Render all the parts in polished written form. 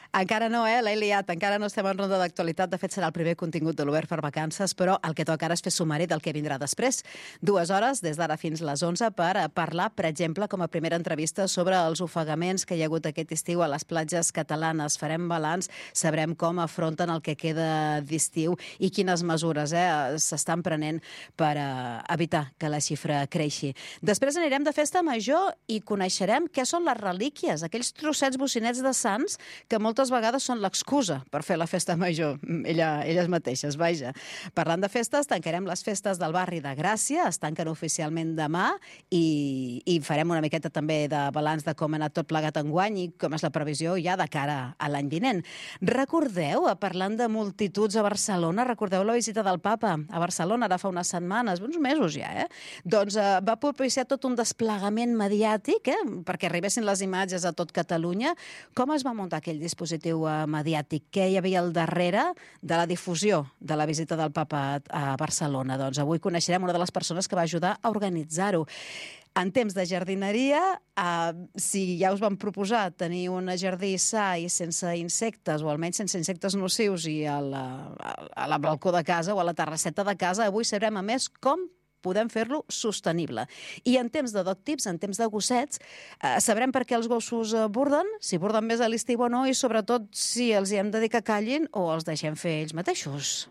Encara no, l'he liat. Encara no estem en ronda d'actualitat. De fet, serà el primer contingut de l'Obert per Vacances, però el que toca ara és fer sumari del que vindrà després. 2 hores, des d'ara fins les 11, per parlar, per exemple, com a primera entrevista sobre els ofegaments que hi ha hagut aquest estiu a les platges catalanes. Farem balanç, sabrem com afronten el que queda d'estiu i quines mesures s'estan prenent per evitar que la xifra creixi. Després anirem de festa major i coneixerem què són les relíquies, aquells trossets bocinets de sants que moltes vegades són l'excusa per fer la festa major, elles mateixes, vaja. Parlant de festes, tancarem les festes del barri de Gràcia, es tanquen oficialment demà i farem una miqueta també de balanç de com ha anat tot plegat enguany i com és la previsió ja de cara a l'any vinent. Recordeu, parlant de multituds a Barcelona, recordeu la visita del papa a Barcelona ara fa unes setmanes, uns mesos ja, Doncs va propiciar tot un desplegament mediàtic, perquè arribessin les imatges a tot Catalunya. Com es va muntar aquell dispositiu mediàtic? Què hi havia al darrere de la difusió de la visita del papa a Barcelona? Doncs avui coneixerem una de les persones que va ajudar a organitzar-ho. En temps de jardineria, si ja us vam proposar tenir un jardí sa i sense insectes, o almenys sense insectes nocius, i a la balcó de casa o a la terrasseta de casa, avui sabrem a més com podem fer-lo sostenible. I en temps de dog tips, en temps de gossets, sabrem per què els gossos burden, si burden més a l'estiu o no, i sobretot si els hi hem de dir que callin o els deixem fer ells mateixos.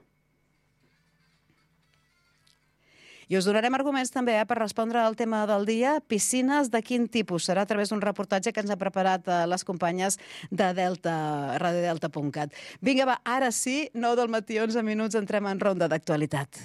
I us donarem arguments també per respondre al tema del dia. Piscines de quin tipus? Serà a través d'un reportatge que ens ha preparat les companyes de radiodelta.cat. Vinga, va, ara sí, 9 del matí, 11 minuts, entrem en ronda d'actualitat.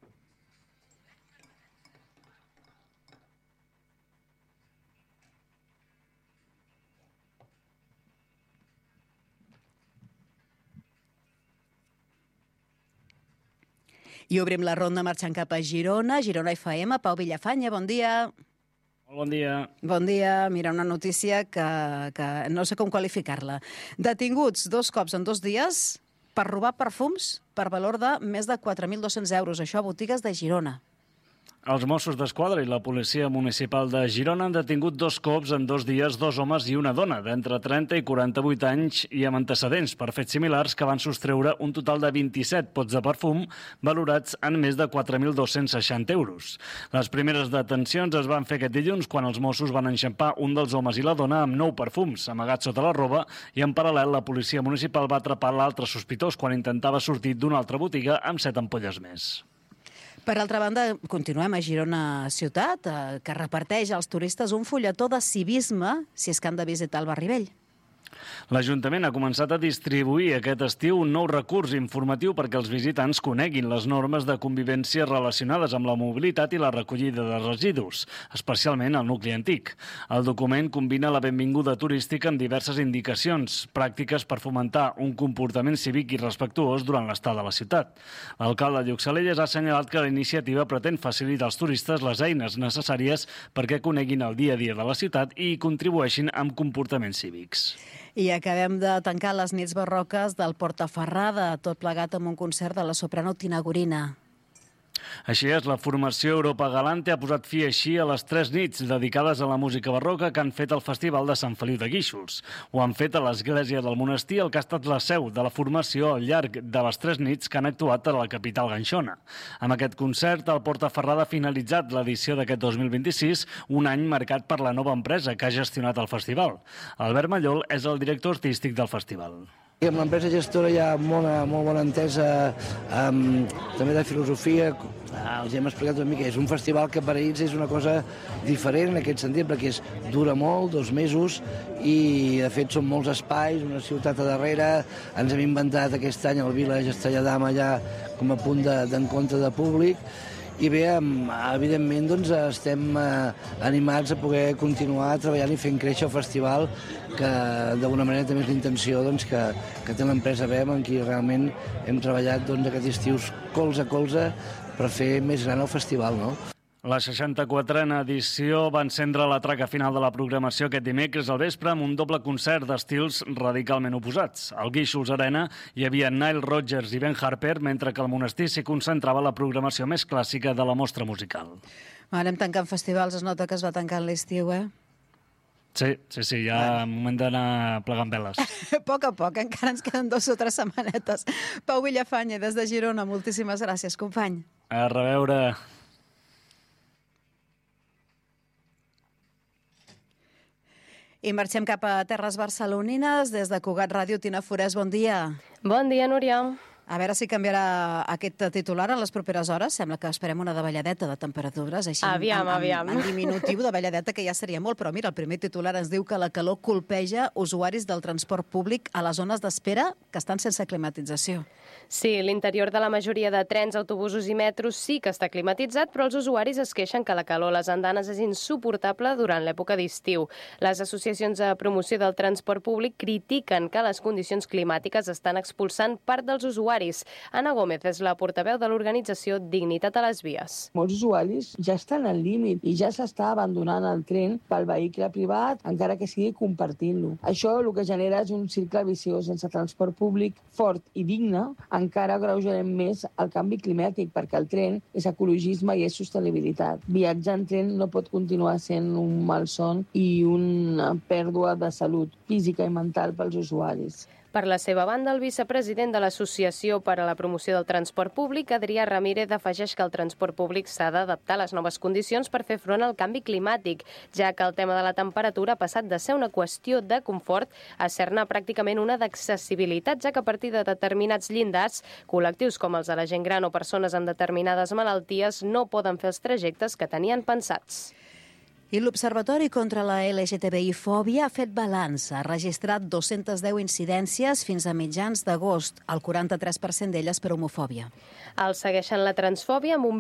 I obrim la ronda marxant cap a Girona, Girona FM. Pau Villafanya, bon dia. Molt bon dia. Bon dia. Mira, una notícia que no sé com qualificar-la. Detinguts 2 cops en 2 dies per robar perfums per valor de més de 4.200 euros. Això a botigues de Girona. Els Mossos d'Esquadra i la Policia Municipal de Girona han detingut 2 cops en 2 dies 2 homes i una dona d'entre 30 i 48 anys i amb antecedents per fets similars que van sostreure un total de 27 pots de perfum valorats en més de 4.260 euros. Les primeres detencions es van fer aquest dilluns quan els Mossos van enxampar un dels homes i la dona amb 9 perfums amagats sota la roba i en paral·lel la Policia Municipal va atrapar l'altre sospitós quan intentava sortir d'una altra botiga amb 7 ampolles més. Per altra banda, continuem a Girona ciutat, que reparteix als turistes un fulletó de civisme si és que han de visitar el Barri Vell. L'Ajuntament ha començat a distribuir aquest estiu un nou recurs informatiu perquè els visitants coneguin les normes de convivència relacionades amb la mobilitat i la recollida de residus, especialment al nucli antic. El document combina la benvinguda turística amb diverses indicacions pràctiques per fomentar un comportament cívic i respectuós durant l'estada a la ciutat. L'alcalde Lluc Salelles ha assenyalat que la iniciativa pretén facilitar als turistes les eines necessàries perquè coneguin el dia a dia de la ciutat i contribueixin amb comportaments cívics. I acabem de tancar les nits barroques del Portaferrada, tot plegat amb un concert de la soprano Tina Gorina. Així és, la formació Europa Galante ha posat fi així a les 3 nits dedicades a la música barroca que han fet el Festival de Sant Feliu de Guíxols. Ho han fet a l'església del monestir, el que ha estat la seu de la formació al llarg de les 3 nits que han actuat a la capital ganxona. Amb aquest concert, el Portaferrada ha finalitzat l'edició d'aquest 2026, un any marcat per la nova empresa que ha gestionat el festival. Albert Mallol és el director artístic del festival. Amb l'empresa gestora hi ha molt bona entesa també de filosofia. Els hem explicat una mica, és un festival que per a ells és una cosa diferent en aquest sentit, perquè dura molt, 2 mesos, i de fet són molts espais, una ciutat a darrere. Ens hem inventat aquest any el Village Estrella allà com a punt d'encontre de públic. I bé, evidentment doncs, estem animats a poder continuar treballant i fent créixer el festival, que d'alguna manera també és l'intenció doncs, que té l'empresa BEM, en qui realment hem treballat aquest estiu colze a colze per fer més gran el festival, no? La 64a edició va encendre la traca final de la programació aquest dimecres al vespre amb un doble concert d'estils radicalment oposats. Al Guíxols Arena hi havia Nile Rodgers i Ben Harper, mentre que al monestir s'hi concentrava la programació més clàssica de la mostra musical. Anem tancant festivals, es nota que es va tancant l'estiu, Sí, ja moment d'anar plegant veles. A poc, encara ens queden 2 o 3 setmanetes. Pau Villafañe, des de Girona, moltíssimes gràcies, company. A reveure. I marxem cap a terres barcelonines. Des de Cugat Ràdio, Tina Forès, bon dia. Bon dia, Núria. A veure si canviarà aquest titular en les properes hores. Sembla que esperem una davalladeta de temperatures, així aviam. En diminutiu, davalladeta, que ja seria molt. Però mira, el primer titular ens diu que la calor colpeja usuaris del transport públic a les zones d'espera que estan sense climatització. Sí, l'interior de la majoria de trens, autobusos i metros sí que està climatitzat, però els usuaris es queixen que la calor a les andanes és insuportable durant l'època d'estiu. Les associacions de promoció del transport públic critiquen que les condicions climàtiques estan expulsant part dels usuaris. Ana Gómez és la portaveu de l'organització Dignitat a les Vies. Molts usuaris ja estan al límit i ja s'està abandonant el tren pel vehicle privat, encara que sigui compartint-lo. Això el que genera és un cicle viciós. Sense transport públic fort i digne, encara agreujarem més el canvi climàtic, perquè el tren és ecologisme i és sostenibilitat. Viatjar en tren no pot continuar sent un malson i una pèrdua de salut física i mental pels usuaris. Per la seva banda, el vicepresident de l'Associació per a la Promoció del Transport Públic, Adrià Ramírez, afegeix que el transport públic s'ha d'adaptar a les noves condicions per fer front al canvi climàtic, ja que el tema de la temperatura ha passat de ser una qüestió de confort a ser-ne pràcticament una d'accessibilitat, ja que a partir de determinats llindars, col·lectius com els de la gent gran o persones amb determinades malalties no poden fer els trajectes que tenien pensats. I l'Observatori contra la LGTBI-fòbia ha fet balanç. Ha registrat 210 incidències fins a mitjans d'agost, el 43% d'elles per homofòbia. El segueixen la transfòbia amb un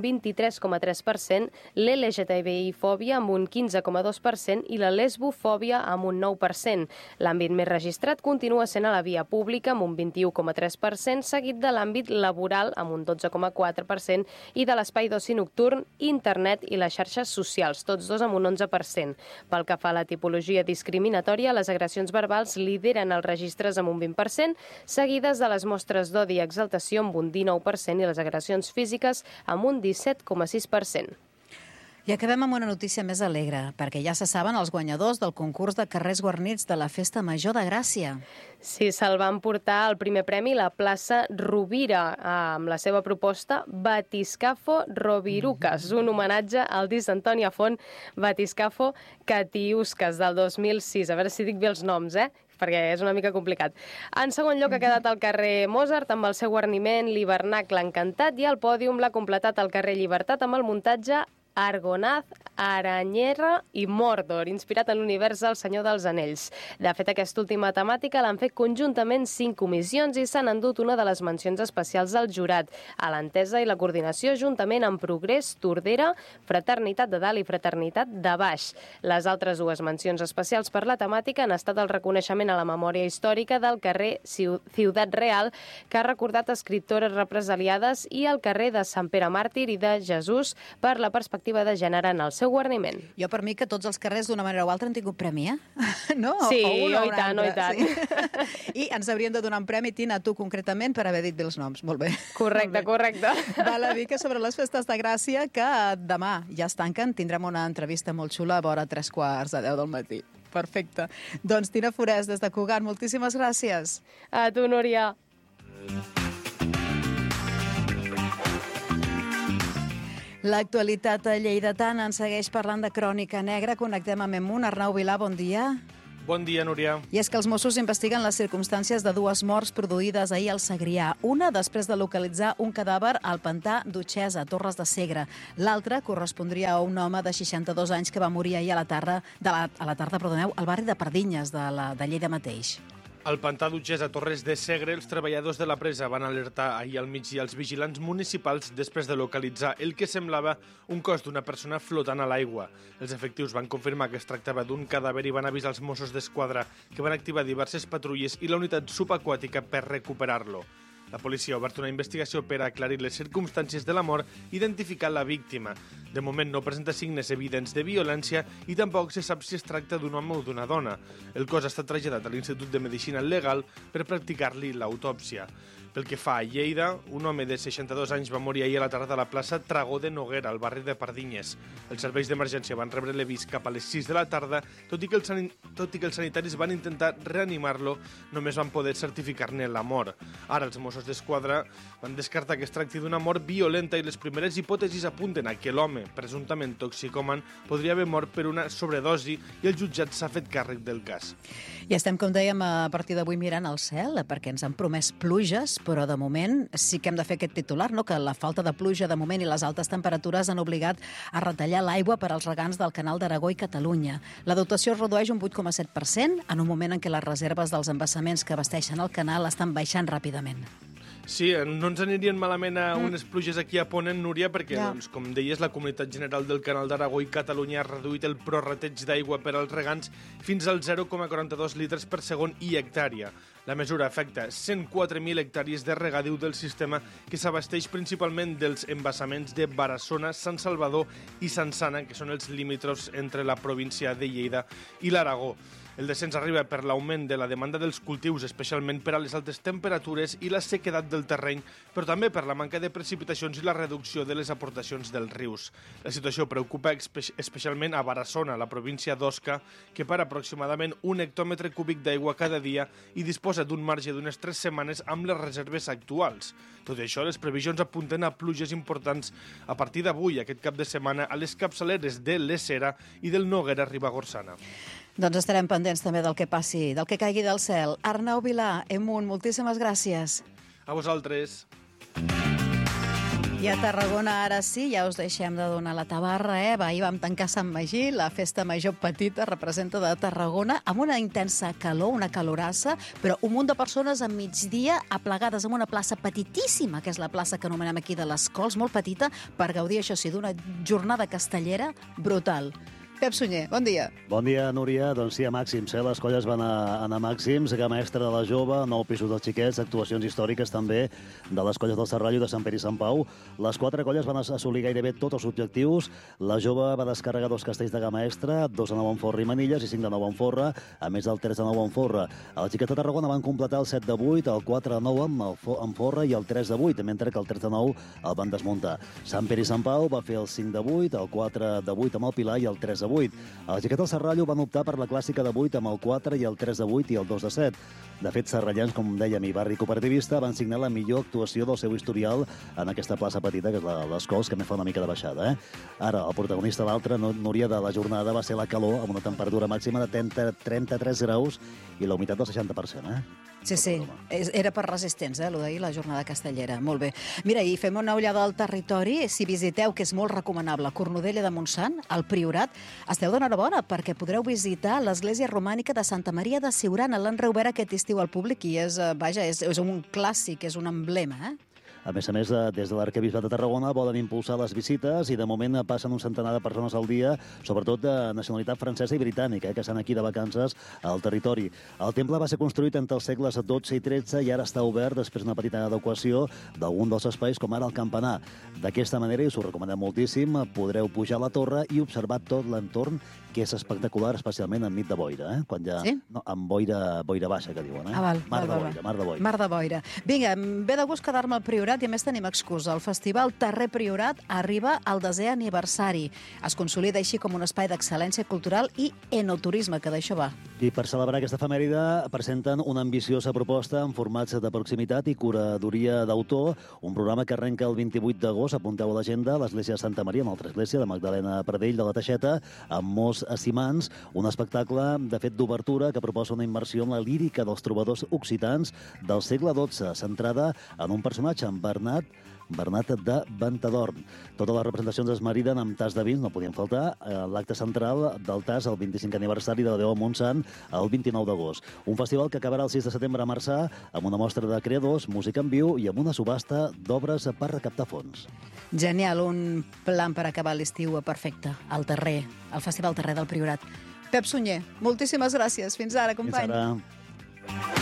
23,3%, l'LGTBI-fòbia amb un 15,2% i la lesbofòbia amb un 9%. L'àmbit més registrat continua sent a la via pública amb un 21,3%, seguit de l'àmbit laboral amb un 12,4% i de l'espai d'oci nocturn, internet i les xarxes socials, tots dos amb un 11%. Pel que fa a la tipologia discriminatòria, les agressions verbals lideren els registres amb un 20%, seguides de les mostres d'odi i exaltació amb un 19% i les agressions físiques amb un 17,6%. I acabem amb una notícia més alegre, perquè ja se saben els guanyadors del concurs de carrers guarnits de la Festa Major de Gràcia. Sí, se'l van portar el primer premi la plaça Rovira, amb la seva proposta Batiscafo Rovirucas, un homenatge al disc d'Antònia Font Batiscafo Catiuscas del 2006. A veure si dic bé els noms, perquè és una mica complicat. En segon lloc ha quedat el carrer Mozart amb el seu guarniment l'Hivernacle Encantat i al pòdium l'ha completat el carrer Llibertat amb el muntatge Argonaz, Aranyera i Mordor, inspirat en l'univers del Senyor dels Anells. De fet, aquesta última temàtica l'han fet conjuntament 5 comissions i s'han endut una de les mencions especials del jurat, a l'entesa i la coordinació juntament amb Progrés, Tordera, Fraternitat de Dalt i Fraternitat de Baix. Les altres 2 mencions especials per la temàtica han estat el reconeixement a la memòria històrica del carrer Ciutat Real, que ha recordat escriptores represaliades, i el carrer de Sant Pere Màrtir i de Jesús per la perspectiva de gènere en el seu guarniment. Jo, per mi, que tots els carrers d'una manera o altra han tingut premi, No? Sí, i tant. Sí. I ens haurien de donar un premi, Tina, a tu concretament, per haver dit bé els noms. Molt bé. Correcte. Val a dir que sobre les festes de Gràcia, que demà ja es tanquen, tindrem una entrevista molt xula a vora 9:45 del matí. Perfecte. Doncs Tina Forès, des de Cugat, moltíssimes gràcies. A tu, Núria. L'actualitat lleidatana ens segueix parlant de crònica negra. Connectem amb Emun. Arnau Vilà, bon dia. Bon dia, Núria. I és que els Mossos investiguen les circumstàncies de 2 morts produïdes ahir al Segrià. Una després de localitzar un cadàver al pantà d'Utxesa, a Torres de Segre. L'altra correspondria a un home de 62 anys que va morir ahir a la tarda, al barri de Pardinyes, de Lleida mateix. Al pantà d'Utxesa, Torres de Segre, els treballadors de la presa van alertar ahir al migdia els vigilants municipals després de localitzar el que semblava un cos d'una persona flotant a l'aigua. Els efectius van confirmar que es tractava d'un cadàver i van avisar els Mossos d'Esquadra, que van activar diverses patrulles i la unitat subaquàtica per recuperar-lo. La policia ha obert una investigació per aclarir les circumstàncies de la mort i identificar la víctima. De moment no presenta signes evidents de violència i tampoc se sap si es tracta d'un home o d'una dona. El cos ha estat traslladat a l'Institut de Medicina Legal per practicar-li l'autòpsia. Pel que fa a Lleida, un home de 62 anys va morir ahir a la tarda a la plaça Tragó de Noguera, al barri de Pardinyes. Els serveis d'emergència van rebre l'avís cap a les 6 de la tarda, tot i que els sanitaris van intentar reanimar-lo, només van poder certificar-ne la mort. Ara els Mossos d'Esquadra van descartar que es tracti d'una mort violenta i les primeres hipòtesis apunten a que l'home, presumptament toxicòman, podria haver mort per una sobredosi i el jutjat s'ha fet càrrec del cas. I estem, com dèiem, a partir d'avui mirant al cel, perquè ens han promès pluges, però de moment sí que hem de fer aquest titular, no? Que la falta de pluja de moment i les altes temperatures han obligat a retallar l'aigua per als regants del Canal d'Aragó i Catalunya. La dotació es redueix un 8,7% en un moment en què les reserves dels embassaments que abasteixen el canal estan baixant ràpidament. Sí, no ens anirien malament a unes pluges aquí a Ponent, Núria, perquè, doncs, com deies, la Comunitat General del Canal d'Aragó i Catalunya ha reduït el prorrateig d'aigua per als regants fins al 0,42 litres per segon i hectàrea. La mesura afecta 104.000 hectàrees de regadiu del sistema que s'abasteix principalment dels embassaments de Barassona, Sant Salvador i Sant Sana, que són els limítrofs entre la província de Lleida i l'Aragó. El descens arriba per l'augment de la demanda dels cultius, especialment per a les altes temperatures i la sequedat del terreny, però també per la manca de precipitacions i la reducció de les aportacions dels rius. La situació preocupa especialment a Barassona, la província d'Osca, que para aproximadament 1 hectòmetre cúbic d'aigua cada dia i disposa d'un marge d'unes 3 setmanes amb les reserves actuals. Tot i això, les previsions apunten a pluges importants a partir d'avui, aquest cap de setmana, a les capçaleres de l'Esera i del Noguera Ribagorçana. Doncs estarem pendents també del que passi, del que caigui del cel. Arnau Vilà, Emunt, moltíssimes gràcies. A vosaltres. I a Tarragona ara sí, ja us deixem de donar la tabarra, eh? Ahir vam tancar Sant Magí, la festa major petita representa de Tarragona, amb una intensa calor, una calorassa, però un munt de persones a migdia aplegades en una plaça petitíssima, que és la plaça que anomenem aquí de les Cols, molt petita, per gaudir, això sí, d'una jornada castellera brutal. Pep Sunyer, bon dia. Bon dia, Núria. Doncs sí, a màxims. Les colles van anar a màxims. Gamma extra de la jove, 9 pisos dels xiquets, actuacions històriques també de les colles del Serrallo i de Sant Pere i Sant Pau. Les 4 colles van assolir gairebé tots els objectius. La jove va descarregar 2 castells de gamma extra, 2 de 9 en forra i manilles i 5 de 9 en forra, a més del 3 de 9 en forra. A la xiqueta de Tarragona van completar el 7 de 8, el 4 de 9 en forra i el 3 de 8, mentre que el 3 de 9 el van desmuntar. Sant Pere i Sant Pau va fer el 5 de 8, el 4 de 8 amb el Pilar i el 3 de 8. A la xiqueta del Serrallo van optar per la clàssica de 8 amb el 4 i el 3 de 8 i el 2 de 7. De fet, serrallans, com dèiem, i barri cooperativista van signar la millor actuació del seu historial en aquesta plaça petita, que és les Cols, que me fa una mica de baixada. Ara, el protagonista, l'altre, Núria, de la jornada va ser la calor, amb una temperatura màxima de 33 graus i la humitat del 60%. Sí, sí, era per resistents, allò d'ahir, la jornada castellera. Molt bé. Mira, i fem una ullada al territori. Si visiteu, que és molt recomanable, Cornudella de Montsant, al Priorat, esteu d'enhorabona, perquè podreu visitar l'església romànica de Santa Maria de Siurana. L'han reobert aquest estiu al públic i és un clàssic, és un emblema, A més, des de l'Arquebisbat de Tarragona volen impulsar les visites i de moment passen un centenar de persones al dia, sobretot de nacionalitat francesa i britànica, que estan aquí de vacances al territori. El temple va ser construït entre els segles XII i XIII i ara està obert després d'una petita adequació d'algun dels espais, com ara el campanar. D'aquesta manera, i us ho recomanem moltíssim, podreu pujar a la torre i observar tot l'entorn, que és espectacular, especialment en nit de boira, quan ja... Sí? No, amb boira baixa, que diuen, Mar de boira. Mar de boira. Vinga, ve de gust quedar-me al Priorat i a més tenim excusa. El Festival Terrer Priorat arriba al 10è aniversari. Es consolida així com un espai d'excel·lència cultural i enoturisme, que d'això va. I per celebrar aquesta efemèride presenten una ambiciosa proposta en formats de proximitat i curadoria d'autor, un programa que arrenca el 28 d'agost, apunteu a l'agenda, a l'església de Santa Maria, una altra església de Magdalena Pradell de la Teixeta, amb molts Simans, un espectacle, de fet, d'obertura que proposa una immersió en la lírica dels trobadors occitans del segle XII, centrada en un personatge, en Bernat de Ventadorn. Totes les representacions es mariden amb tas de vins, no podien faltar. L'acte central del tas, el 25è aniversari de la Déu a Montsant, el 29 d'agost. Un festival que acabarà el 6 de setembre a Marçà, amb una mostra de creadors, música en viu i amb una subhasta d'obres per recaptar fons. Genial, un plan per acabar l'estiu perfecte. Al Terrer, al Festival Terrer del Priorat. Pep Sunyer, moltíssimes gràcies. Fins ara, company. Fins ara.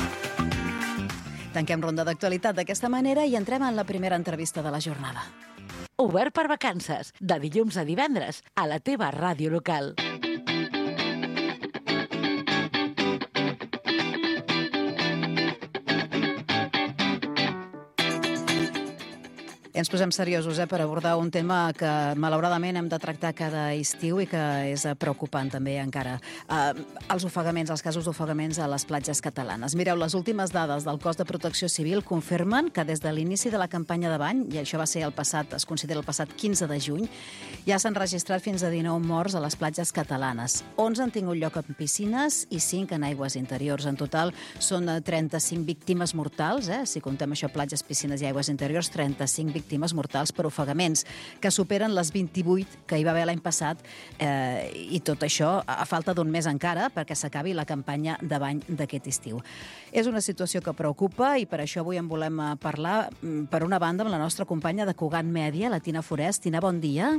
Tanquem ronda d'actualitat d'aquesta manera i entrem en la primera entrevista de la jornada. Obert per vacances, de dilluns a divendres, a la teva ràdio local. ens posem seriosos per abordar un tema que malauradament hem de tractar cada estiu i que és preocupant també encara. Els ofegaments, els casos d'ofegaments a les platges catalanes. Mireu, les últimes dades del Cos de Protecció Civil confirmen que des de l'inici de la campanya de bany, i això va ser es considera el passat 15 de juny, ja s'han registrat fins a 19 morts a les platges catalanes. 11 han tingut lloc en piscines i 5 en aigües interiors. En total són 35 víctimes mortals, si contem això, platges, piscines i aigües interiors, 35 víctimes mortals per ofegaments, que superen les 28 que hi va haver l'any passat, i tot això a falta d'un mes encara perquè s'acabi la campanya de bany d'aquest estiu. És una situació que preocupa i per això avui en volem parlar, per una banda, amb la nostra companya de Cugat Mèdia, la Tina Forest. Tina, bon dia.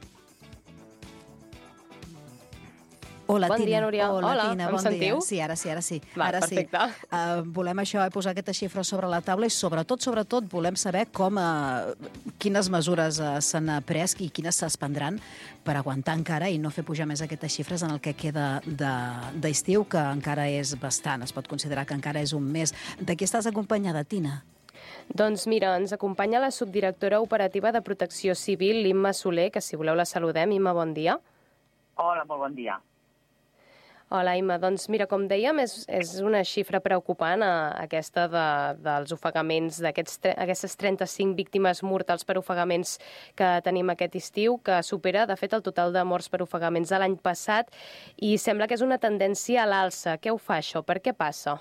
Hola, bon Tina. Dia, Núria. Hola, Tina, em sentiu? Sí, ara sí. Va, ara perfecte. Sí. Volem això, posar aquestes xifres sobre la taula i sobretot volem saber quines mesures s'han pres i quines es prendran per aguantar encara i no fer pujar més aquestes xifres en el que queda d'estiu, que encara és bastant. Es pot considerar que encara és un mes. De qui estàs acompanyada, Tina? Doncs mira, ens acompanya la subdirectora operativa de Protecció Civil, l'Imma Soler, que si voleu la saludem. Imma, bon dia. Hola, molt bon dia. Hola, Imma. Doncs mira, com dèiem, és una xifra preocupant aquesta dels ofegaments, d'aquestes 35 víctimes mortals per ofegaments que tenim aquest estiu, que supera, de fet, el total de morts per ofegaments de l'any passat, i sembla que és una tendència a l'alça. Què ho fa això? Per què passa?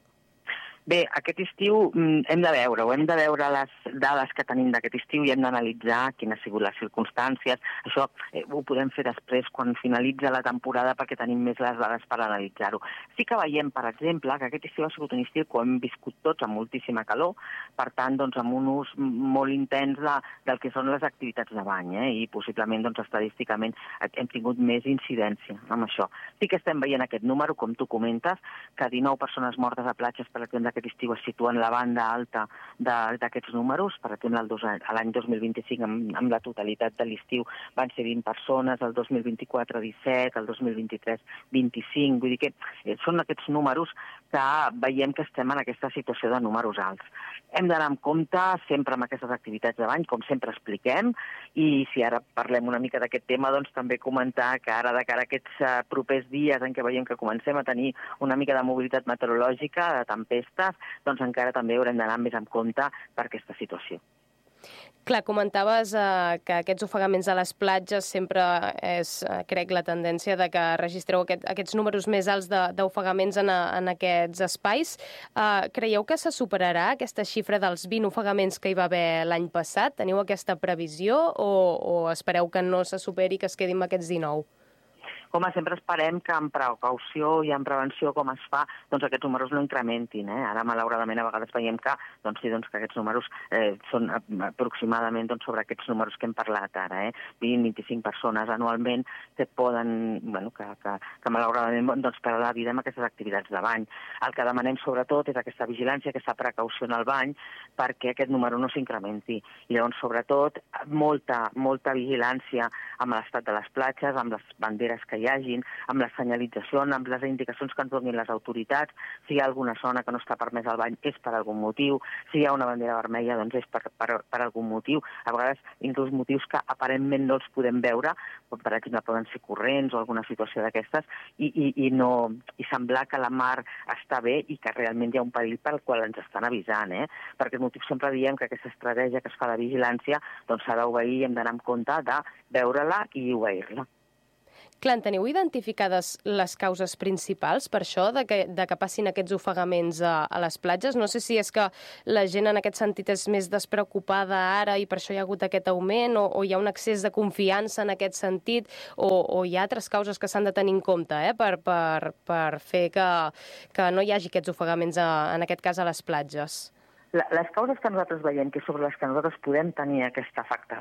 Bé, aquest estiu hem de veure les dades que tenim d'aquest estiu i hem d'analitzar quines han sigut les circumstàncies. Això ho podem fer després, quan finalitza la temporada, perquè tenim més les dades per analitzar-ho. Sí que veiem, per exemple, que aquest estiu ha sigut un estiu que hem viscut tots amb moltíssima calor, per tant, doncs, amb un ús molt intens del que són les activitats de bany, i possiblement, doncs, estadísticament hem tingut més incidència amb això. Sí que estem veient aquest número, com tu comentes, que 19 persones mortes a platges, per exemple, aquest estiu es situa en la banda alta d'aquests números. Per exemple, l'any 2025, amb la totalitat de l'estiu, van ser 20 persones, el 2024 17, el 2023 25. Vull dir que són aquests números que veiem que estem en aquesta situació de números alts. Hem d'anar amb compte sempre amb aquestes activitats de bany, com sempre expliquem, i si ara parlem una mica d'aquest tema, doncs també comentar que ara, de cara a aquests propers dies en què veiem que comencem a tenir una mica de mobilitat meteorològica, de tempestes, doncs encara també haurem d'anar més en compte per aquesta situació. Clar, comentaves que aquests ofegaments a les platges sempre és, crec, la tendència de que registreu aquests números més alts d'ofegaments en aquests espais. Creieu que se superarà aquesta xifra dels 20 ofegaments que hi va haver l'any passat? Teniu aquesta previsió o espereu que no se superi i que es quedi amb aquests 19? Home, sempre esperem que amb precaució i amb prevenció, com es fa, doncs aquests números no incrementin. Ara, malauradament, a vegades veiem que, que aquests números són aproximadament sobre aquests números que hem parlat ara, 20-25 persones anualment que poden, que malauradament perden la vida amb aquestes activitats de bany. El que demanem, sobretot, és aquesta vigilància, aquesta precaució en el bany, perquè aquest número no s'incrementi. I llavors, sobretot, molta vigilància amb l'estat de les platges, amb les banderes que hi hagin, amb la senyalització, amb les indicacions que ens donin les autoritats. Si hi ha alguna zona que no està permès al bany és per algun motiu. Si hi ha una bandera vermella, doncs és per algun motiu. A vegades, inclús motius que aparentment no els podem veure, com per exemple poden ser corrents o alguna situació d'aquestes, i semblar que la mar està bé i que realment hi ha un perill pel qual ens estan avisant. Per aquest motiu sempre diem que aquesta estratègia que es fa de vigilància s'ha d'obeir i hem d'anar en compte de veure-la i obeir-la. Clar, teniu identificades les causes principals per això, de que passin aquests ofegaments a les platges? No sé si és que la gent en aquest sentit és més despreocupada ara i per això hi ha hagut aquest augment, o hi ha un excés de confiança en aquest sentit, o hi ha altres causes que s'han de tenir en compte per fer que no hi hagi aquests ofegaments, en aquest cas a les platges. Les causes que nosaltres veiem, que sobre les que nosaltres podem tenir aquest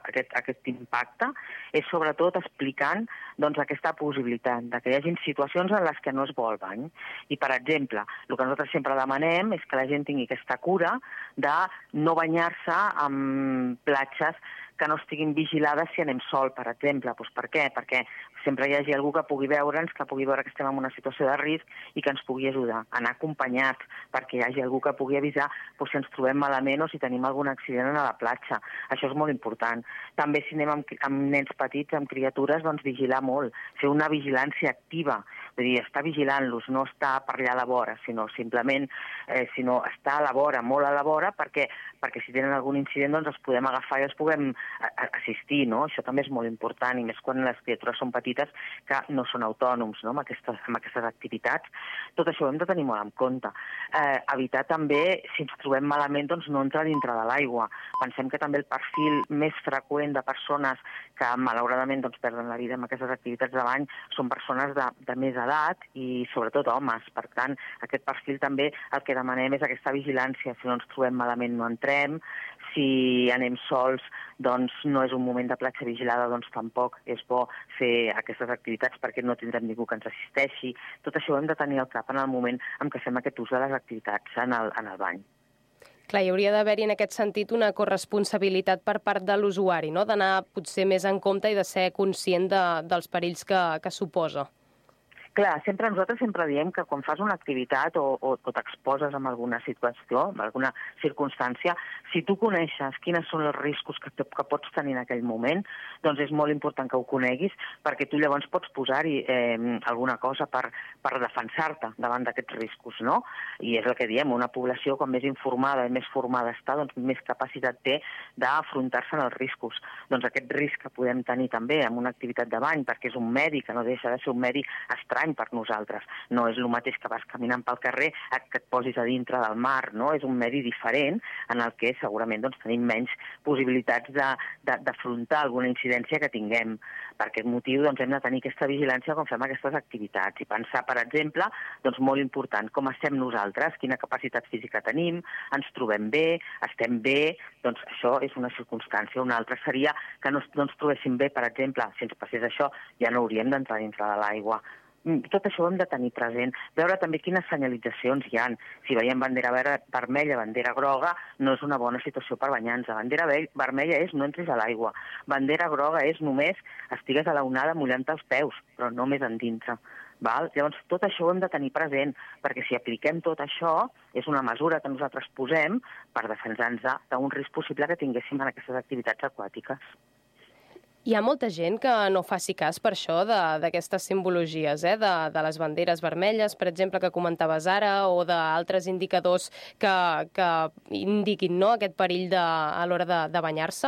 impacte, és sobretot explicant aquesta possibilitat de que hi hagi situacions en les que no es vol bany. I, per exemple, el que nosaltres sempre demanem és que la gent tingui aquesta cura de no banyar-se en platges que no estiguin vigilades si anem sol, per exemple. Doncs per què? Perquè sempre hi hagi algú que pugui veure'ns, que pugui veure que estem en una situació de risc i que ens pugui ajudar. Anar acompanyats, perquè hi hagi algú que pugui avisar si ens trobem malament o si tenim algun accident a la platja. Això és molt important. També si anem amb nens petits, amb criatures, doncs vigilar molt, fer una vigilància activa, vull dir, estar vigilant-los, no estar per allà a la vora, sinó simplement estar a la vora, molt a la vora, perquè si tenen algun incident doncs els podem agafar i els puguem assistir, no? Això també és molt important, i més quan les criatures són petites que no són autònoms, no? amb aquestes activitats. Tot això ho hem de tenir molt en compte. Evitar també, si ens trobem malament, doncs no entrar dintre de l'aigua. Pensem que també el perfil més freqüent de persones que malauradament doncs, perden la vida en aquestes activitats de bany són persones de més edat i sobretot homes. Per tant, aquest perfil també el que demanem és aquesta vigilància. Si no ens trobem malament no entrem, si anem sols doncs no és un moment de platja vigilada, doncs tampoc és bo fer aquestes activitats perquè no tindrem ningú que ens assisteixi. Tot això ho hem de tenir al cap en el moment en què fem aquest ús de les activitats en el bany. Clar, hi hauria d'haver-hi en aquest sentit una corresponsabilitat per part de l'usuari, no? D'anar potser més en compte i de ser conscient dels perills que suposa. Clar, nosaltres sempre diem que quan fas una activitat o t'exposes en alguna situació, en alguna circumstància, si tu coneixes quins són els riscos que pots tenir en aquell moment, doncs és molt important que ho coneguis perquè tu llavors pots posar-hi alguna cosa per defensar-te davant d'aquests riscos, no? I és el que diem, una població com més informada i més formada està, doncs més capacitat té d'afrontar-se als riscos. Doncs aquest risc que podem tenir també en una activitat de bany, perquè és un medi que no deixa de ser un medi estrany per nosaltres. No és el mateix que vas caminant pel carrer que et posis a dintre del mar, no? És un medi diferent en el que segurament doncs, tenim menys possibilitats d'afrontar alguna incidència que tinguem. Per aquest motiu doncs, hem de tenir aquesta vigilància quan fem aquestes activitats i pensar, per exemple, doncs, molt important, com estem nosaltres, quina capacitat física tenim, ens trobem bé, estem bé, doncs això és una circumstància. Una altra seria que no ens trobéssim bé, per exemple, si ens passés això, ja no hauríem d'entrar dintre de l'aigua. Tot això ho hem de tenir present. Veure també quines senyalitzacions hi ha. Si veiem bandera vermella, bandera groga, no és una bona situació per banyar-nos. Bandera vermella és no entris a l'aigua. Bandera groga és només estigues a la onada mullant-te els peus, però no més endintre. Llavors, tot això ho hem de tenir present, perquè si apliquem tot això, és una mesura que nosaltres posem per defensar-nos d'un risc possible que tinguéssim en aquestes activitats aquàtiques. Hi ha molta gent que no faci cas per això d'aquestes simbologies, de les banderes vermelles, per exemple, que comentaves ara, o d'altres indicadors que indiquin aquest perill a l'hora de banyar-se?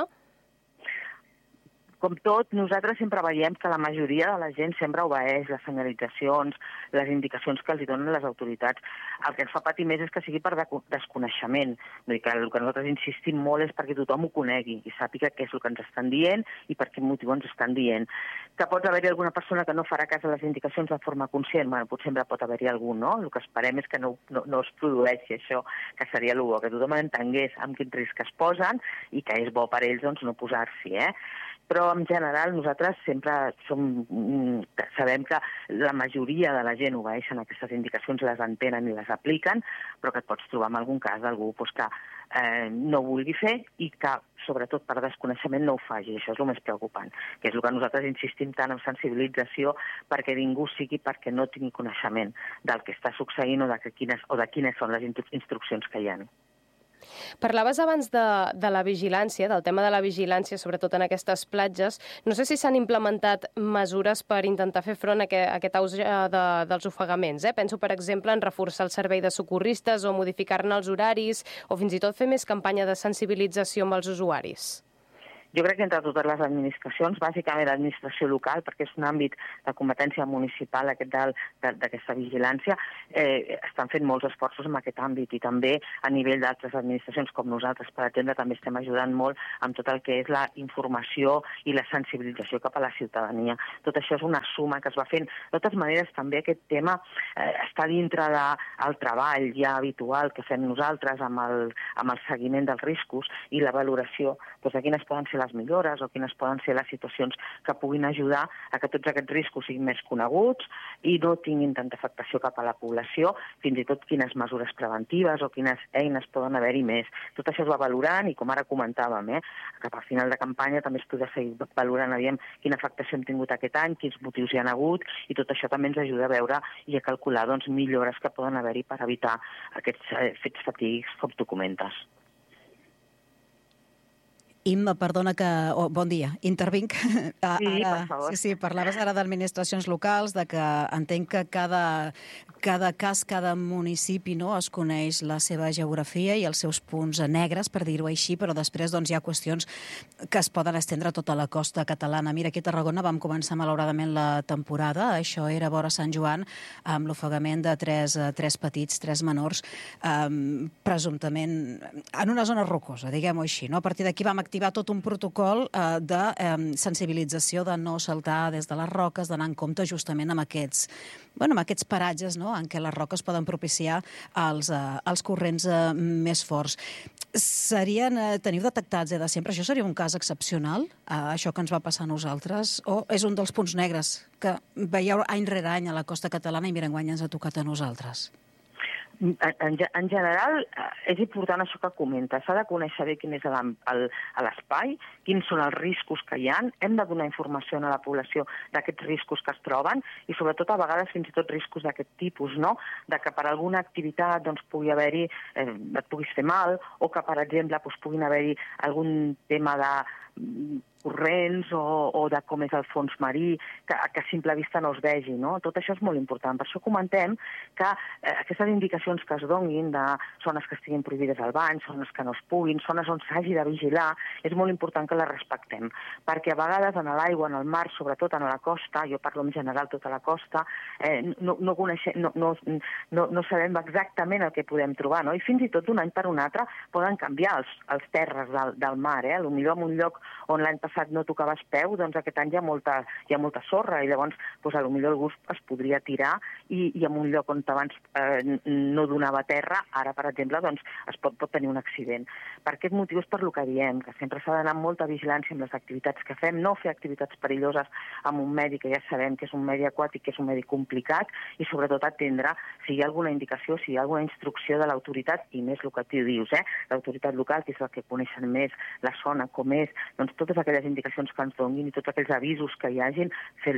Com tot, nosaltres sempre veiem que la majoria de la gent sempre obeeix les senyalitzacions, les indicacions que els donen les autoritats. El que ens fa patir més és que sigui per desconeixement. Vull dir que el que nosaltres insistim molt és perquè tothom ho conegui i sàpiga què és el que ens estan dient i per quin motiu ens estan dient. Que pot haver-hi alguna persona que no farà cas a les indicacions de forma conscient? Bueno, potser sempre pot haver-hi algú, no? El que esperem és que no es produeixi això, que seria el bo, que tothom entengués amb quin risc es posen i que és bo per ells doncs, no posar-s'hi, Però, en general, nosaltres sempre sabem que la majoria de la gent obeeixen aquestes indicacions, les entenen i les apliquen, però que et pots trobar en algun cas d'algú que no ho vulgui fer i que, sobretot per desconeixement, no ho faci. Això és el més preocupant, que és el que nosaltres insistim tant en sensibilització perquè ningú sigui perquè no tingui coneixement del que està succeint o de quines són les instruccions que hi ha. Parlaves abans de la vigilància, del tema de la vigilància, sobretot en aquestes platges. No sé si s'han implementat mesures per intentar fer front a aquest auge dels ofegaments. Penso, per exemple, en reforçar el servei de socorristes o modificar-ne els horaris o fins i tot fer més campanya de sensibilització amb els usuaris. Jo crec que entre totes les administracions, bàsicament l'administració local, perquè és un àmbit de competència municipal d'aquesta vigilància, estan fent molts esforços en aquest àmbit i també a nivell d'altres administracions com nosaltres, per exemple, també estem ajudant molt amb tot el que és la informació i la sensibilització cap a la ciutadania. Tot això és una suma que es va fent. De totes maneres, també aquest tema està dintre del treball ja habitual que fem nosaltres amb el seguiment dels riscos i la valoració de quines poden ser ser les millores o quines poden ser les situacions que puguin ajudar a que tots aquests riscos siguin més coneguts i no tinguin tanta afectació cap a la població, fins i tot quines mesures preventives o quines eines poden haver-hi més. Tot això es va valorant i, com ara comentàvem, cap al final de campanya també es podrà seguir valorant, aviam, quina afectació hem tingut aquest any, quins motius hi ha hagut, i tot això també ens ajuda a veure i a calcular millores que poden haver-hi per evitar aquests fets fatídics, com tu comentes. Imma, perdona que... bon dia, intervinc. Sí, per favor. Sí, parlaves ara d'administracions locals, de que entenc que cada cas, cada municipi es coneix la seva geografia i els seus punts negres, per dir-ho així, però després hi ha qüestions que es poden estendre a tota la costa catalana. Mira, aquí a Tarragona vam començar malauradament la temporada, això era vora Sant Joan, amb l'ofegament de tres petits, tres menors, presumptament en una zona rocosa, diguem-ho així. A partir d'aquí vam activar tot un protocol de sensibilització de no saltar des de les roques, d'anar en compte justament amb aquests paratges en què les roques poden propiciar els corrents més forts. Teniu detectats de sempre? Això seria un cas excepcional, això que ens va passar a nosaltres? O és un dels punts negres que veieu any rere any a la costa catalana i mira, enguany ens ha tocat a nosaltres? En general, és important això que comenta. S'ha de conèixer bé quin és l'espai, quins són els riscos que hi ha. Hem de donar informació a la població d'aquests riscos que es troben i, sobretot, a vegades fins i tot riscos d'aquest tipus, de que per alguna activitat pugui haver-hi, et puguis fer mal, o que, per exemple, puguin haver-hi algun tema de corrents o de com és el fons marí, que a simple vista no es vegi. Tot això és molt important. Per això comentem que aquestes indicacions que es donin de zones que estiguin prohibides al bany, zones que no es puguin, zones on s'hagi de vigilar, és molt important que les respectem. Perquè a vegades en l'aigua, en el mar, sobretot en la costa, jo parlo en general tota la costa, no sabem exactament el que podem trobar. I fins i tot d'un any per un altre poden canviar els terres del mar. Potser en un lloc on l'any passat no tocaves peu, doncs aquest any hi ha molta sorra i llavors potser el gust es podria tirar i en un lloc on abans no donava terra, ara, per exemple, doncs es pot tenir un accident. Per aquest motiu és per lo que diem, que sempre s'ha d'anar amb molta vigilància amb les activitats que fem, no fer activitats perilloses amb un medi que ja sabem que és un medi aquàtic, que és un medi complicat, i sobretot atendre si hi ha alguna indicació, si hi ha alguna instrucció de l'autoritat, i més el que tu dius, l'autoritat local, que és la que coneixen més la zona, com és, doncs totes aquelles indicacions que ens donin i tots aquells avisos que hi hagin,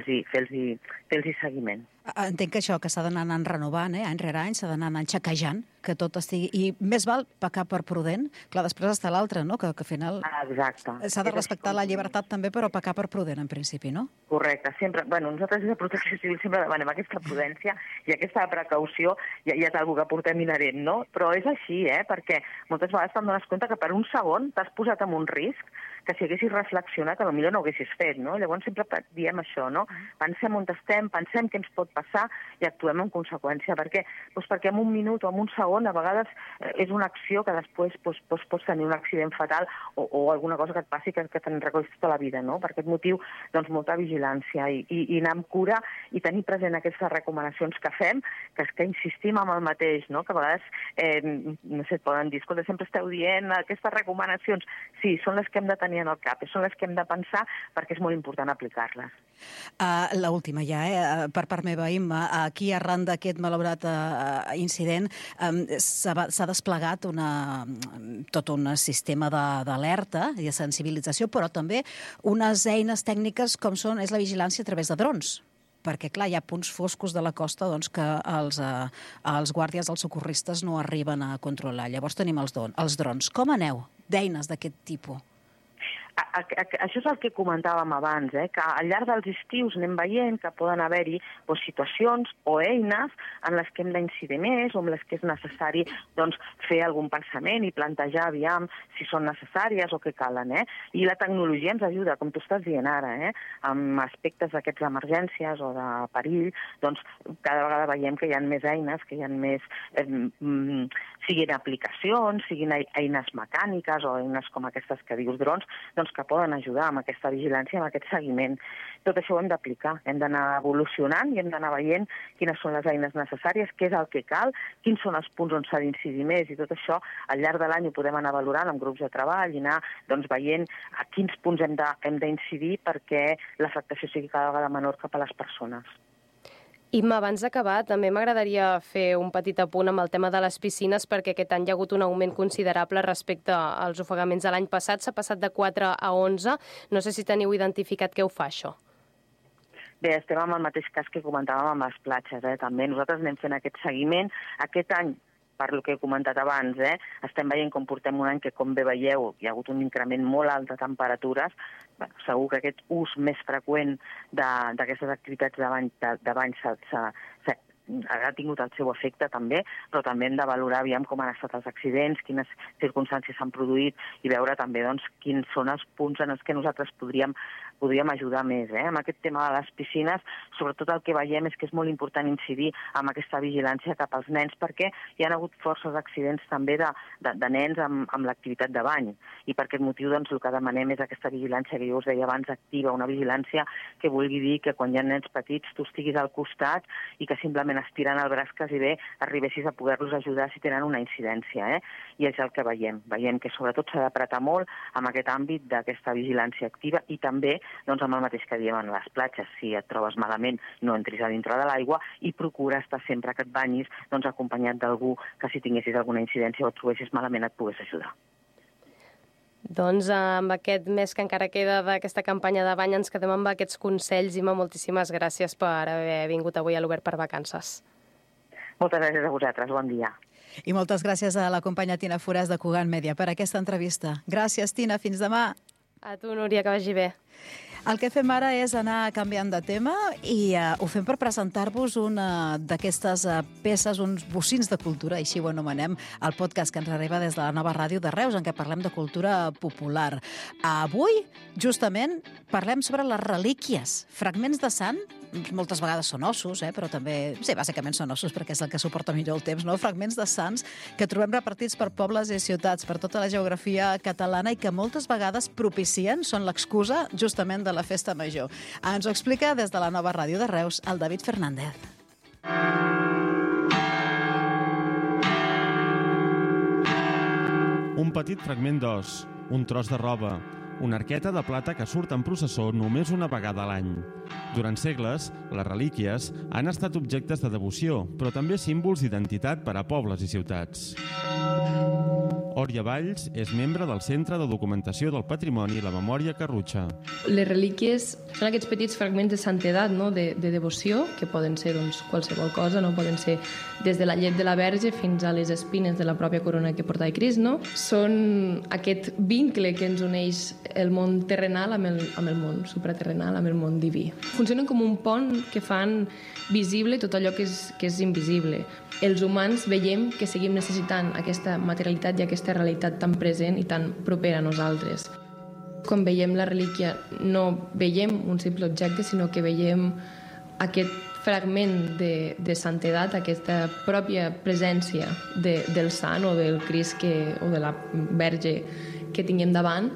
fer-los seguiment. Entenc que això, que s'ha d'anar renovant, any rere any, s'ha d'anar xequejant, que tot estigui... I més val pecar per prudent, clar, després està l'altre, que al final... Exacte. S'ha de respectar la llibertat també, però pecar per prudent, en principi, no? Correcte, sempre. Nosaltres des de Protecció Civil sempre demanem aquesta prudència i aquesta precaució, ja és una cosa que portem inherent, no? Però és així, perquè moltes vegades te'n dones compte que per un segon t'has posat en un risc que si haguessis reflexionat potser no ho haguessis fet, no? Llavors sempre diem això, no? Pensem on estem, pensem què ens pot passar i actuem en conseqüència. Per què? Perquè en un minut o en un segon a vegades és una acció que després pots tenir un accident fatal o alguna cosa que et passi que te'n records tota la vida, no? Per aquest motiu, doncs, molta vigilància i anar amb cura i tenir present aquestes recomanacions que fem, que insistim amb el mateix, no? Que a vegades, no sé, et poden dir, escolta, sempre esteu dient aquestes recomanacions. Sí, són les que hem de tenir en el cap, són les que hem de pensar perquè és molt important aplicar-les. L'última ja, per part meva, Imma, aquí arran d'aquest malaurat incident s'ha desplegat tot un sistema d'alerta i de sensibilització, però també unes eines tècniques com és la vigilància a través de drons. Perquè, clar, hi ha punts foscos de la costa que els guàrdies, els socorristes no arriben a controlar. Llavors tenim els drons. Com aneu d'eines d'aquest tipus? Això és el que comentàvem abans, que al llarg dels estius anem veient que poden haver-hi situacions o eines en les que hem d'incidir més o en les que és necessari fer algun pensament i plantejar aviam si són necessàries o què calen. I la tecnologia ens ajuda, com tu estàs dient ara, amb aspectes d'aquests d'emergències o de perill, doncs cada vegada veiem que hi ha més eines, que hi ha més, siguin aplicacions, siguin eines mecàniques o eines com aquestes que dius drons, doncs que poden ajudar amb aquesta vigilància, amb aquest seguiment. Tot això ho hem d'aplicar, hem d'anar evolucionant i hem d'anar veient quines són les eines necessàries, què és el que cal, quins són els punts on s'ha d'incidir més, i tot això al llarg de l'any ho podem anar valorant amb grups de treball i anar veient a quins punts hem d'incidir perquè l'afectació sigui cada vegada menor cap a les persones. Imma, abans d'acabar, també m'agradaria fer un petit apunt amb el tema de les piscines, perquè aquest any hi ha hagut un augment considerable respecte als ofegaments de l'any passat. S'ha passat de 4 a 11. No sé si teniu identificat què ho fa, això. Bé, estem amb el mateix cas que comentàvem amb les platges. També nosaltres anem fent aquest seguiment. Aquest any, per lo que he comentat abans, estem veient com portem un any que, com bé veieu, hi ha hagut un increment molt alt de temperatures. Segur que aquest ús més freqüent d'aquestes activitats de bany ha tingut el seu efecte també, però també hem de valorar com han estat els accidents, quines circumstàncies s'han produït i veure també quins són els punts en els que nosaltres podríem ajudar més. Amb aquest tema de les piscines, sobretot el que veiem és que és molt important incidir en aquesta vigilància cap als nens, perquè hi ha hagut forces accidents també de nens amb l'activitat de bany. I per aquest motiu el que demanem és aquesta vigilància que jo us deia abans, activa, una vigilància que vulgui dir que quan hi ha nens petits tu estiguis al costat i que simplement estirant el braç quasi bé arribessis a poder-los ajudar si tenen una incidència. I és el que veiem. Veiem que sobretot s'ha d'apretar molt amb aquest àmbit d'aquesta vigilància activa i també amb el mateix que diem en les platges. Si et trobes malament, no entris a dintre de l'aigua i procura estar sempre que et banyis acompanyat d'algú que si tinguessis alguna incidència o et trobessis malament et pogués ajudar. Doncs amb aquest mes que encara queda d'aquesta campanya de bany ens quedem amb aquests consells. Imma, moltíssimes gràcies per haver vingut avui a l'Obert per Vacances. Moltes gràcies a vosaltres, bon dia. I moltes gràcies a la companya Tina Foràs de Cugat Mèdia per aquesta entrevista. Gràcies, Tina, fins demà. A tu, Núria, que vagi bé. El que fem ara és anar canviant de tema i ho fem per presentar-vos una d'aquestes peces, uns bocins de cultura, així ho anomenem, el podcast que ens arriba des de la nova ràdio de Reus, en què parlem de cultura popular. Avui, justament, parlem sobre les relíquies, fragments de sant, moltes vegades són ossos, però també, sí, bàsicament són ossos perquè és el que suporta millor el temps, no? Fragments de sants que trobem repartits per pobles i ciutats, per tota la geografia catalana i que moltes vegades propicien, són l'excusa justament de la festa major. Ens ho explica des de la nova ràdio de Reus el David Fernández. Un petit fragment d'os, un tros de roba, una arqueta de plata que surt en processó només una vegada a l'any. Durant segles, les relíquies han estat objectes de devoció, però també símbols d'identitat per a pobles i ciutats. Òria Valls és membre del Centre de Documentació del Patrimoni i la Memòria Carrutxa. Les relíquies són aquests petits fragments de santedat, no? de devoció, que poden ser qualsevol cosa, no? Poden ser des de la llet de la Verge fins a les espines de la pròpia corona que portava Crist. No? Són aquest vincle que ens uneix el món terrenal amb el món supraterrenal, amb el món diví. Funcionen com un pont que fan visible tot allò que és invisible. Els humans veiem que seguim necessitant aquesta materialitat i aquesta realitat tan present i tan propera a nosaltres. Quan veiem la relíquia no veiem un simple objecte, sinó que veiem aquest fragment de santedat, aquesta pròpia presència del sant o del Crist o de la Verge que tinguem davant.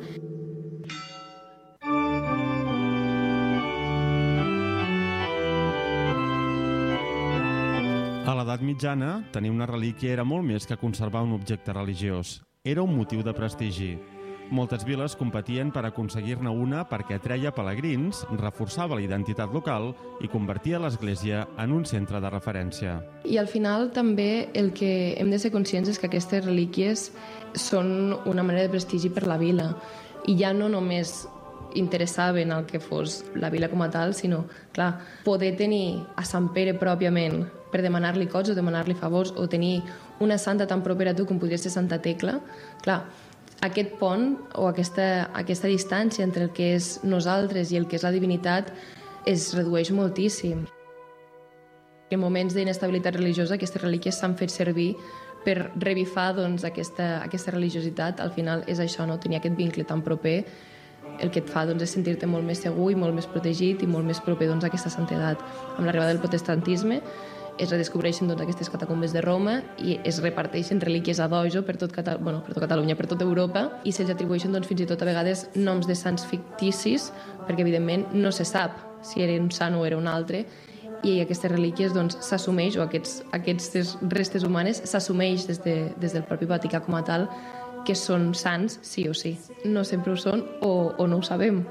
A l'edat mitjana, tenir una relíquia era molt més que conservar un objecte religiós. Era un motiu de prestigi. Moltes viles competien per aconseguir-ne una perquè atreia pelegrins, reforçava la identitat local i convertia l'església en un centre de referència. I al final també el que hem de ser conscients és que aquestes relíquies són una manera de prestigi per la vila. I ja no només interessaven el que fos la vila com a tal, sinó, clar, poder tenir a Sant Pere pròpiament per demanar-li coses o demanar-li favors o tenir una santa tan propera a tu com podria ser Santa Tecla, clar, aquest pont o aquesta distància entre el que és nosaltres i el que és la divinitat es redueix moltíssim. En moments d'inestabilitat religiosa aquestes relíquies s'han fet servir per revifar aquesta religiositat. Al final és això, no? Tenir aquest vincle tan proper el que et fa és sentir-te molt més segur i molt més protegit i molt més proper a aquesta santedat. Amb l'arribada del protestantisme es redescobreixen aquestes catacumbes de Roma i es reparteixen relíquies ad hojo per tot Catalunya, per tota Europa, i se'ls atribueixen fins i tot a vegades noms de sants ficticis, perquè evidentment no se sap si era un sant o era un altre, i aquestes relíquies s'assumeix, o aquestes restes humanes s'assumeix des del propi Vaticà com a tal, que són sants sí o sí. No sempre ho són o no ho sabem.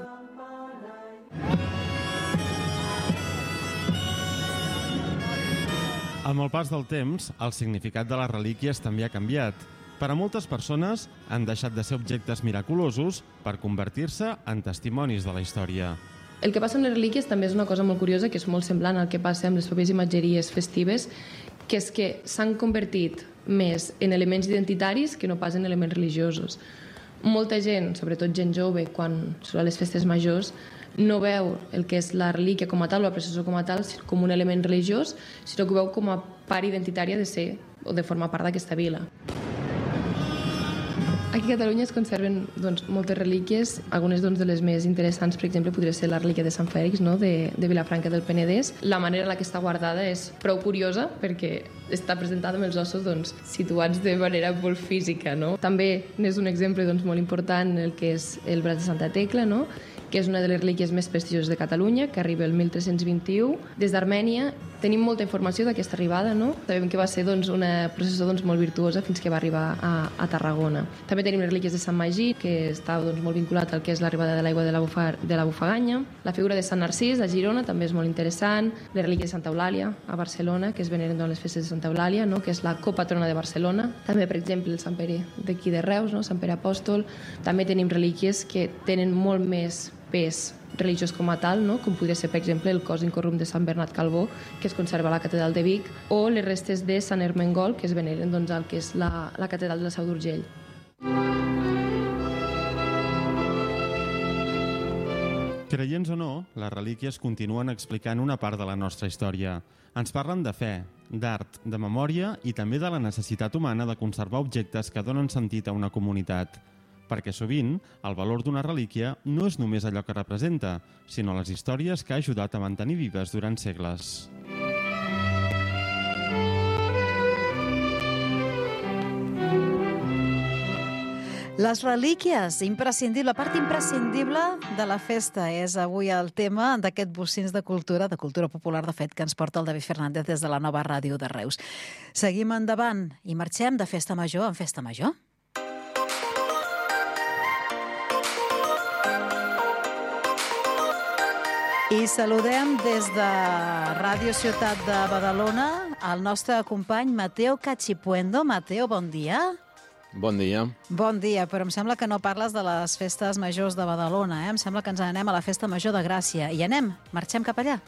Amb el pas del temps, el significat de les relíquies també ha canviat. Per a moltes persones han deixat de ser objectes miraculosos per convertir-se en testimonis de la història. El que passa amb les relíquies també és una cosa molt curiosa, que és molt semblant al que passa amb les pròpies imatgeries festives, que és que s'han convertit més en elements identitaris que no pas en elements religiosos. Molta gent, sobretot gent jove, quan són a les festes majors, no veu el que és la relíquia com a tal o la processó com a tal com un element religiós, sinó que ho veu com a part identitària de ser o de formar part d'aquesta vila. Aquí a Catalunya es conserven moltes relíquies. Algunes de les més interessants, per exemple, podria ser la relíquia de Sant Fèlix, de Vilafranca del Penedès. La manera en la que està guardada és prou curiosa perquè està presentada amb els ossos situats de manera molt física. També n'és un exemple molt important el que és el braç de Santa Tecla, que és una de les relíquies més prestigioses de Catalunya, que arriba el 1321. Des d'Armènia tenim molta informació d'aquesta arribada. Sabem que va ser una processó molt virtuosa fins que va arribar a Tarragona. També tenim les relíquies de Sant Magí, que està molt vinculat al que és l'arribada de l'aigua de la Bufaganya. La figura de Sant Narcís, a Girona, també és molt interessant. Les relíquies de Santa Eulàlia, a Barcelona, que es veneren les festes de Santa Eulàlia, que és la copatrona de Barcelona. També, per exemple, el Sant Pere d'aquí de Reus, Sant Pere Apòstol. També tenim relíquies que tenen molt més pes religiós com a tal, com podria ser, per exemple, el cos incorrupte de Sant Bernat Calbó, que es conserva a la catedral de Vic, o les restes de Sant Ermengol, que es veneren al que és la catedral de la Seu d'Urgell. Creients o no, les relíquies continuen explicant una part de la nostra història. Ens parlen de fe, d'art, de memòria i també de la necessitat humana de conservar objectes que donen sentit a una comunitat. Perquè sovint el valor d'una relíquia no és només allò que representa, sinó les històries que ha ajudat a mantenir vives durant segles. Les relíquies, imprescindible, la part imprescindible de la festa és avui el tema d'aquest Bocins de cultura popular, de fet, que ens porta el David Fernández des de la nova ràdio de Reus. Seguim endavant i marxem de festa major en festa major. I saludem des de Ràdio Ciutat de Badalona el nostre company Mateo Cachipuendo. Mateo, bon dia. Bon dia. Bon dia, però em sembla que no parles de les festes majors de Badalona, Em sembla que ens anem a la festa major de Gràcia. I anem, marxem cap allà.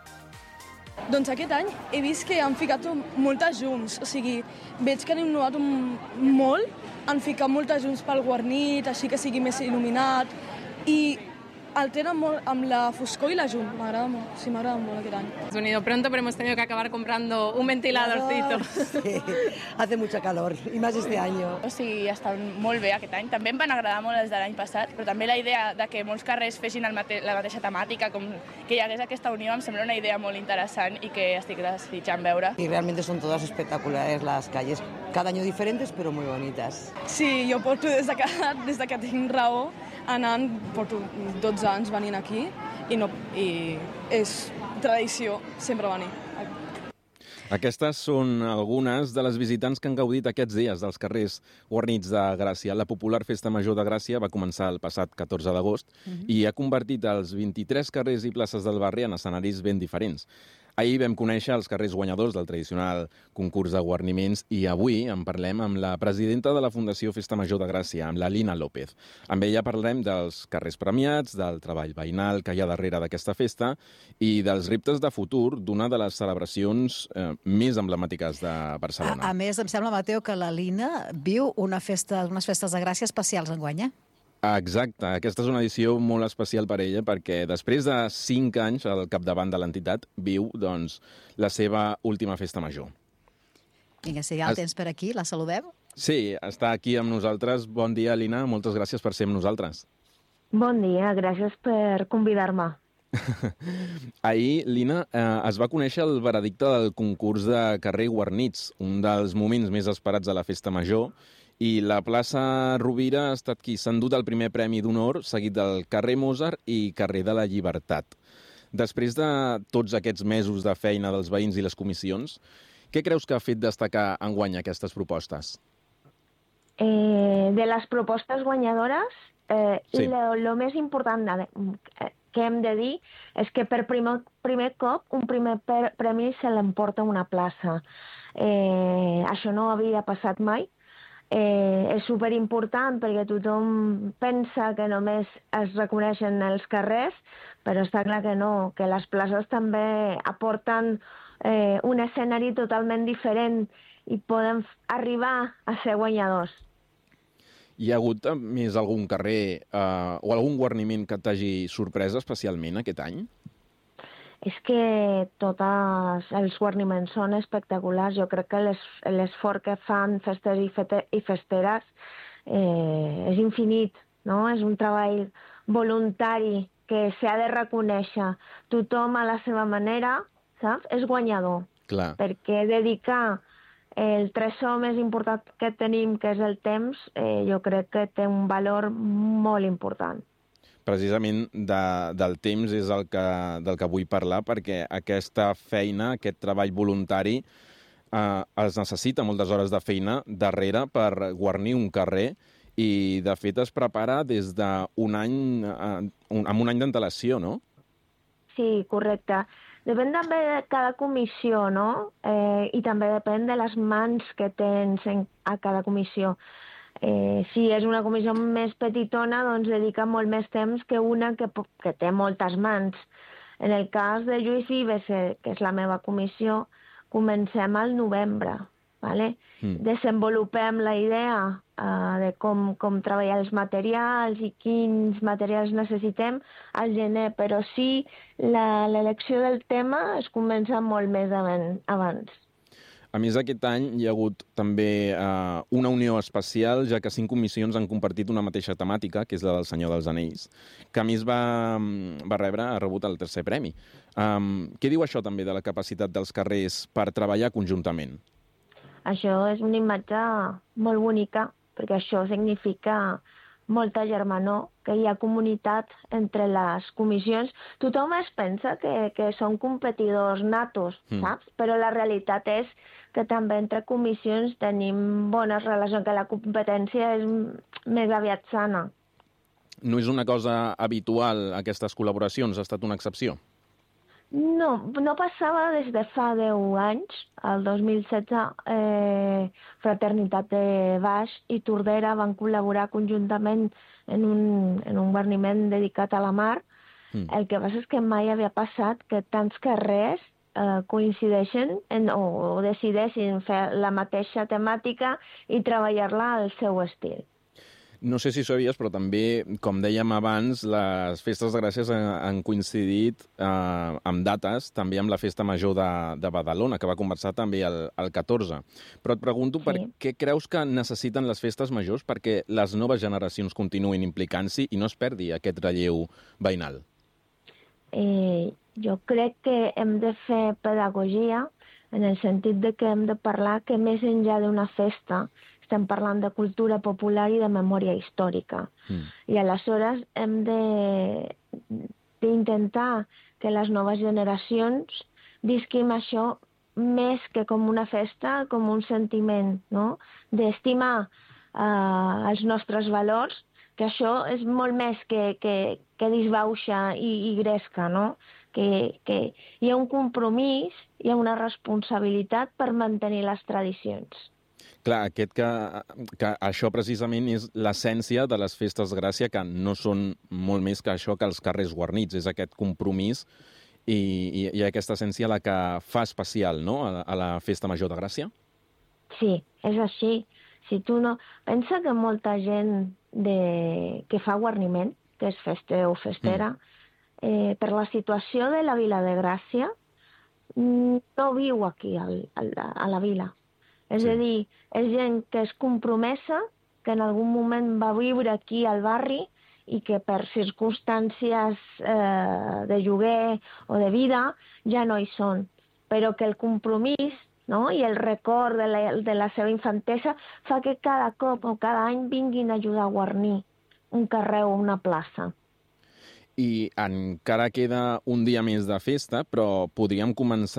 Doncs aquest any he vist que han ficat moltes llums, o sigui, veig que han innovat molt, han ficat moltes llums pel guarnit, així que sigui més il·luminat, i altera molt amb la foscor i la llum. M'agrada molt aquest any. Venido pronto, pero hemos tenido que acabar comprando un ventiladorcito. Sí, hace mucha calor, i més este año. O sigui, està molt bé aquest any. També em van agradar molt els de l'any passat, però també la idea de que molts carrers fessin la mateixa temàtica, com que hi hagués aquesta unió, em sembla una idea molt interessant i que estic desitjant veure. Y realmente son todas espectaculares las calles, cada año diferentes, pero muy bonitas. Sí, jo porto des que tinc raó, porto 12 anys venint aquí i és tradició sempre venir. Aquestes són algunes de les visitants que han gaudit aquests dies dels carrers guarnits de Gràcia. La popular Festa Major de Gràcia va començar el passat 14 d'agost i ha convertit els 23 carrers i places del barri en escenaris ben diferents. Ahir vam conèixer els carrers guanyadors del tradicional concurs de guarniments i avui en parlem amb la presidenta de la Fundació Festa Major de Gràcia, amb la Lina López. Amb ella parlem dels carrers premiats, del treball veïnal que hi ha darrere d'aquesta festa i dels reptes de futur d'una de les celebracions més emblemàtiques de Barcelona. A més, em sembla, Mateo, que la Lina viu unes festes de Gràcia especials enguany, Exacte. Aquesta és una edició molt especial per ella perquè després de 5 anys al capdavant de l'entitat viu la seva última festa major. Vinga, si ja el tens per aquí, la saludem. Sí, està aquí amb nosaltres. Bon dia, Lina. Moltes gràcies per ser amb nosaltres. Bon dia, gràcies per convidar-me. Ahir, Lina, es va conèixer el veredicte del concurs de carrer Guarnits, un dels moments més esperats de la Festa Major, i la plaça Rovira ha estat qui s'ha endut el primer premi d'honor, seguit del carrer Mozart i carrer de la Llibertat. Després de tots aquests mesos de feina dels veïns i les comissions, què creus que ha fet destacar enguany aquestes propostes? De les propostes guanyadores, Sí. lo més important que hem de dir és que per primer cop un primer premi se l'emporta una plaça. Això no havia passat mai. És superimportant perquè tothom pensa que només es reconeixen els carrers, però està clar que no, que les places també aporten un escenari totalment diferent i poden arribar a ser guanyadors. Hi ha hagut més algun carrer o algun guarniment que t'hagi sorprès especialment aquest any? És que tots els guarniments són espectaculars. Jo crec que l'esforç que fan festers i festeres és infinit, no? És un treball voluntari que s'ha de reconèixer. Tothom a la seva manera, saps? És guanyador. Clar. Perquè dedicar el tresor més important que tenim, que és el temps, jo crec que té un valor molt important. Precisament del temps és del que vull parlar, perquè aquesta feina, aquest treball voluntari, es necessita moltes hores de feina darrere per guarnir un carrer i, de fet, es prepara des d'un any, amb un any d'antelació, no? Sí, correcte. Depèn també de cada comissió, no? I també depèn de les mans que tens a cada comissió. Si és una comissió més petitona, doncs dedica molt més temps que una que té moltes mans. En el cas de Lluís Vives, que és la meva comissió, comencem al novembre. ¿vale? Desenvolupem la idea de com treballar els materials i quins materials necessitem al gener, però sí l'elecció del tema es comença molt més abans. A més, aquest any hi ha hagut també una unió especial, ja que 5 comissions han compartit una mateixa temàtica, que és la del Senyor dels Anells, que a més ha rebut el 3è premi. Què diu això també de la capacitat dels carrers per treballar conjuntament? Això és una imatge molt bonica, perquè això significa molta germanor, que hi ha comunitat entre les comissions. Tothom es pensa que són competidors natos, saps? Però la realitat és que també entre comissions tenim bones relacions, que la competència és més aviat sana. No és una cosa habitual, aquestes col·laboracions? Ha estat una excepció? No passava des de fa 10 anys. El 2016 Fraternitat de Baix i Tordera van col·laborar conjuntament en un guarniment dedicat a la mar. El que passa és que mai havia passat que tants carrers coincideixen o decideixin fer la mateixa temàtica i treballar-la al seu estil. No sé si ho sabies, però també, com dèiem abans, les festes de Gràcies han coincidit amb dates, també amb la Festa Major de Badalona, que va començar també el 14. Però et pregunto, per què creus que necessiten les festes majors perquè les noves generacions continuïn implicant-s'hi i no es perdi aquest relleu veïnal? Jo crec que hem de fer pedagogia en el sentit de que hem de parlar que més enllà d'una festa estem parlant de cultura popular i de memòria històrica. I aleshores hem d'intentar que les noves generacions visquim això més que com una festa, com un sentiment, no? D'estimar els nostres valors, que això és molt més que disbauxa i gresca, no? Que hi ha un compromís, hi ha una responsabilitat per mantenir les tradicions. Clar, que això precisament és l'essència de les festes de Gràcia, que no són molt més que això que els carrers guarnits, és aquest compromís i aquesta essència la que fa especial, no?, a la Festa Major de Gràcia? Sí, és així. Si tu no... Pensa que molta gent que fa guarniment, que és fester o festera, per la situació de la Vila de Gràcia, no viu aquí a la vila. És a dir, és gent que és compromesa, que en algun moment va viure aquí al barri i que per circumstàncies de lloguer o de vida ja no hi són, però que el compromís, no? I el record de la seva infantesa fa que cada cop o cada any vinguin a ajudar a guarnir un carrer o una plaça. I encara queda un dia més de festa, però podríem començar